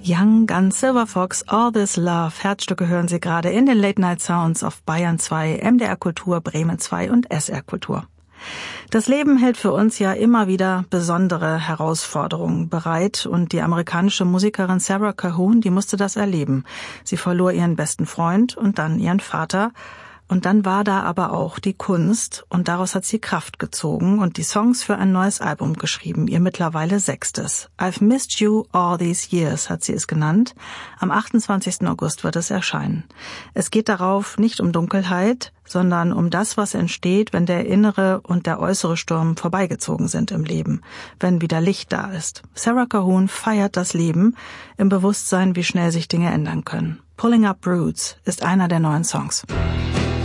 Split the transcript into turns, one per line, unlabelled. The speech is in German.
Young Guns, Silver Fox, All This Love. Herzstücke hören Sie gerade in den Late Night Sounds auf Bayern 2, MDR Kultur, Bremen 2 und SR Kultur. Das Leben hält für uns ja immer wieder besondere Herausforderungen bereit und die amerikanische Musikerin Sarah Calhoun, die musste das erleben. Sie verlor ihren besten Freund und dann ihren Vater. Und dann war da aber auch die Kunst und daraus hat sie Kraft gezogen und die Songs für ein neues Album geschrieben, ihr mittlerweile 6. I've Missed You All These Years hat sie es genannt. Am 28. August wird es erscheinen. Es geht darauf nicht um Dunkelheit, sondern um das, was entsteht, wenn der innere und der äußere Sturm vorbeigezogen sind im Leben, wenn wieder Licht da ist. Sarah Calhoun feiert das Leben im Bewusstsein, wie schnell sich Dinge ändern können. Pulling Up Roots ist einer der neuen Songs.